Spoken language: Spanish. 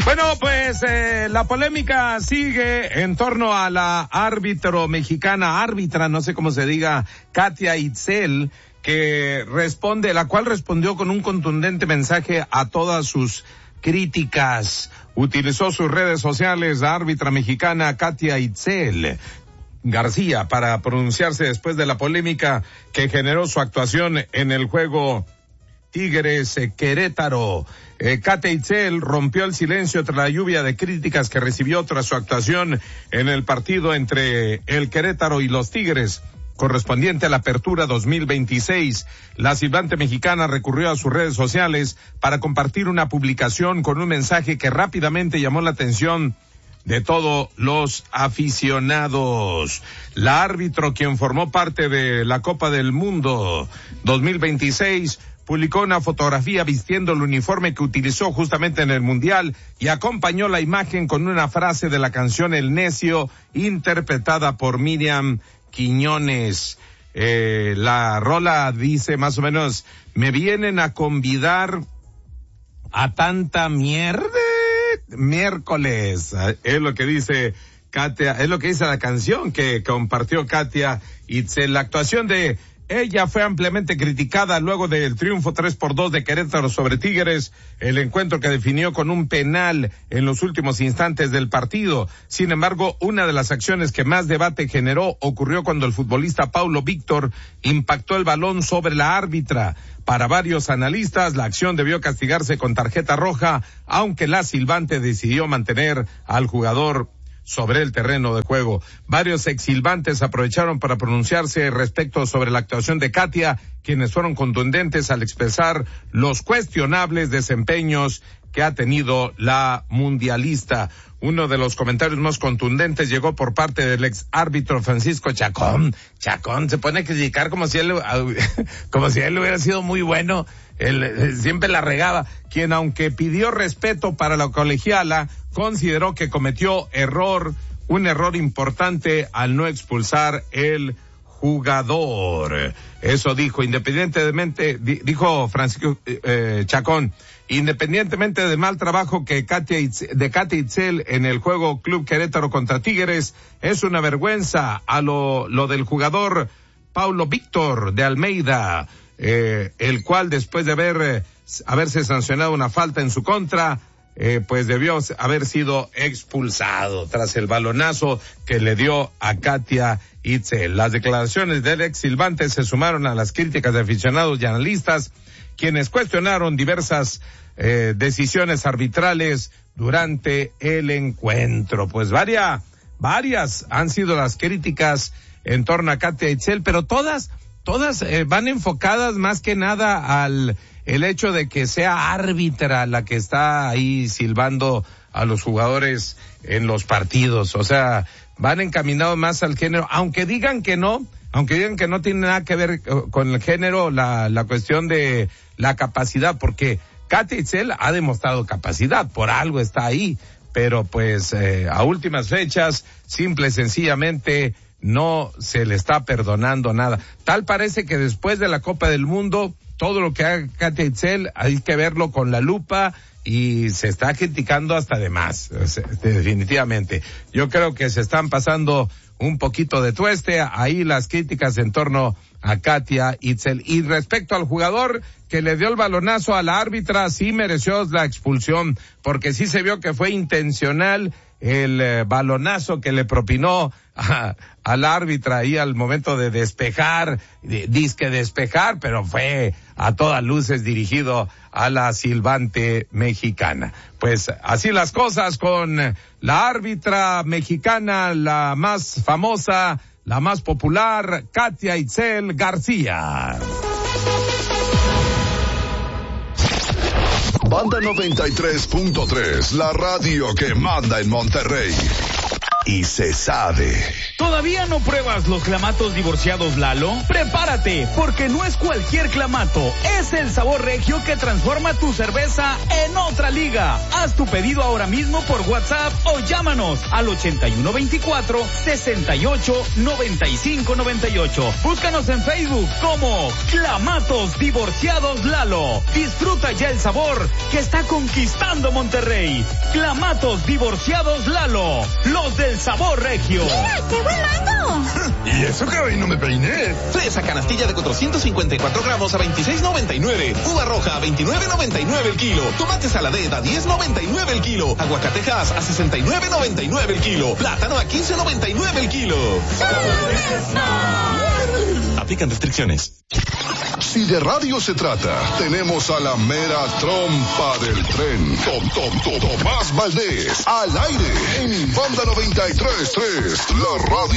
Bueno, pues la polémica sigue en torno a la árbitra, no sé cómo se diga, Katia Itzel, la cual respondió con un contundente mensaje a todas sus críticas. Utilizó sus redes sociales la árbitra mexicana Katia Itzel García para pronunciarse después de la polémica que generó su actuación en el juego Tigres Querétaro. Katia Itzel rompió el silencio tras la lluvia de críticas que recibió tras su actuación en el partido entre el Querétaro y los Tigres, correspondiente a la Apertura 2026. La silbante mexicana recurrió a sus redes sociales para compartir una publicación con un mensaje que rápidamente llamó la atención de todos los aficionados. La árbitro, quien formó parte de la Copa del Mundo 2026, publicó una fotografía vistiendo el uniforme que utilizó justamente en el Mundial y acompañó la imagen con una frase de la canción El Necio, interpretada por Miriam Quiñones. La rola dice más o menos: me vienen a convidar a tanta mierda miércoles. Es lo que dice Katia, es lo que dice la canción que compartió Katia Itzel. La actuación de ella fue ampliamente criticada luego del triunfo 3-2 de Querétaro sobre Tigres, el encuentro que definió con un penal en los últimos instantes del partido. Sin embargo, una de las acciones que más debate generó ocurrió cuando el futbolista Paulo Víctor impactó el balón sobre la árbitra. Para varios analistas, la acción debió castigarse con tarjeta roja, aunque la silbante decidió mantener al jugador sobre el terreno de juego. Varios exsilbantes aprovecharon para pronunciarse respecto sobre la actuación de Katia, quienes fueron contundentes al expresar los cuestionables desempeños que ha tenido la mundialista. Uno de los comentarios más contundentes llegó por parte del ex árbitro Francisco Chacón. Chacón se pone a criticar como si él hubiera sido muy bueno. Él siempre la regaba. Quien, aunque pidió respeto para la colegiala, consideró que cometió un error importante al no expulsar el jugador. Eso dijo, dijo Francisco Chacón, independientemente del mal trabajo de Katia Itzel en el juego Club Querétaro contra Tigres, es una vergüenza a lo del jugador Paulo Víctor de Almeida, el cual después de haberse sancionado una falta en su contra, pues debió haber sido expulsado tras el balonazo que le dio a Katia Itzel. Las declaraciones del ex silbante se sumaron a las críticas de aficionados y analistas, quienes cuestionaron diversas decisiones arbitrales durante el encuentro. Pues varias han sido las críticas en torno a Katia Itzel, pero todas van enfocadas más que nada el hecho de que sea árbitra la que está ahí silbando a los jugadores en los partidos. O sea, van encaminados más al género, aunque digan que no tiene nada que ver con el género, la cuestión de la capacidad, porque Katia Itzel ha demostrado capacidad, por algo está ahí, pero pues a últimas fechas, simple y sencillamente, no se le está perdonando nada. Tal parece que después de la Copa del Mundo, todo lo que haga Katia Itzel hay que verlo con la lupa y se está criticando hasta de más, definitivamente. Yo creo que se están pasando un poquito de tueste ahí las críticas en torno a Katia Itzel. Y respecto al jugador que le dio el balonazo a la árbitra, sí mereció la expulsión, porque sí se vio que fue intencional el balonazo que le propinó a la árbitra ahí al momento de despejar, pero fue a todas luces dirigido a la silbante mexicana. Pues así las cosas con la árbitra mexicana, la más famosa, la más popular, Katia Itzel García. Banda 93.3, la radio que manda en Monterrey. Y se sabe. ¿Todavía no pruebas los clamatos divorciados Lalo? Prepárate, porque no es cualquier clamato, es el sabor regio que transforma tu cerveza en otra nuestra liga. Haz tu pedido ahora mismo por WhatsApp o llámanos al 8124-689598. Búscanos en Facebook como Clamatos Divorciados Lalo. Disfruta ya el sabor que está conquistando Monterrey. Clamatos Divorciados Lalo, los del sabor regio. ¡Mira, qué buen mango! ¿Y eso que hoy no me peiné? Fresa canastilla de 454 gramos a 26.99. Uva roja a 29.99 el kilo. Tomate saladez a 10.99 el kilo. Aguacatejas a 69.99 el kilo. Plátano a 15.99 el kilo. Aplican restricciones. Si de radio se trata, tenemos a la mera trompa del tren. Tomás Valdés, al aire, en Banda 93.3, la radio.